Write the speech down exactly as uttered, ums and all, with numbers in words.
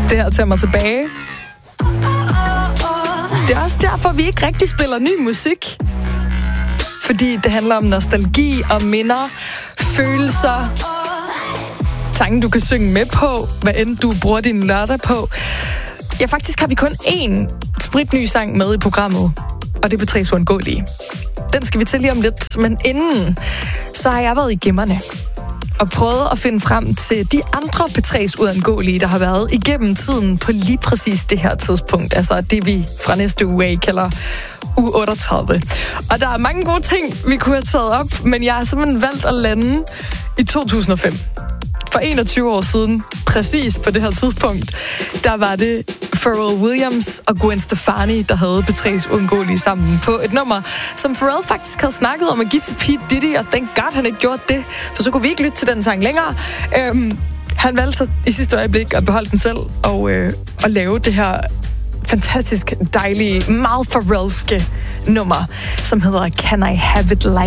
Det her tager mig tilbage. Det er også derfor, vi ikke rigtig spiller ny musik. Fordi det handler om nostalgi og minder, følelser, sange, du kan synge med på, hvad end du bruger din lørdag på. Ja, faktisk har vi kun én spritny sang med i programmet, og det er P tre's Uundgåelige. Den skal vi til lige om lidt, men inden, så har jeg været i gemmerne og prøvet at finde frem til de andre P tre's Uundgåelige, der har været igennem tiden på lige præcis det her tidspunkt. Altså det, vi fra næste uge af kalder uge otteogtredive. Og der er mange gode ting, vi kunne have taget op, men jeg har simpelthen valgt at lande i to tusind og fem. For enogtyve år siden, præcis på det her tidspunkt, der var det Pharrell Williams og Gwen Stefani, der havde P tre's Uundgåelige sammen på et nummer, som Pharrell faktisk havde snakket om at give til P. Diddy, og thank God, han ikke gjort det, for så kunne vi ikke lytte til den sang længere. Øhm, han valgte så i sidste øjeblik at beholde den selv og, øh, og lave det her fantastisk dejlige, meget Pharrellske nummer, som hedder Can I Have It Like